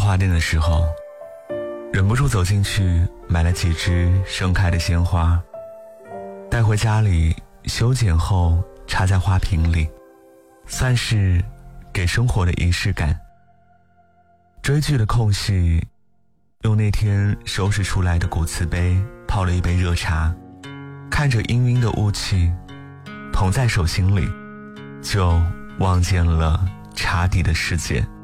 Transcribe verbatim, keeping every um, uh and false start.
花店的时候，忍不住走进去买了几枝盛开的鲜花，带回家里修剪后插在花瓶里，算是给生活的仪式感。追剧的空隙，用那天收拾出来的古瓷杯泡了一杯热茶，看着氤氲的雾气捧在手心里，就望见了茶底的世界。